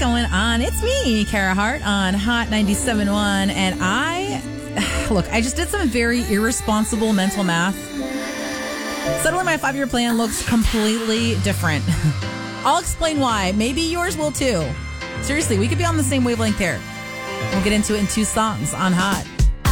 going on? It's me, Kara Hart, on Hot 97.1. And I just did some very irresponsible mental math. Suddenly my 5-year plan looks completely different. I'll explain why. Maybe yours will too. Seriously, we could be on the same wavelength here. We'll get into it in 2 songs on Hot.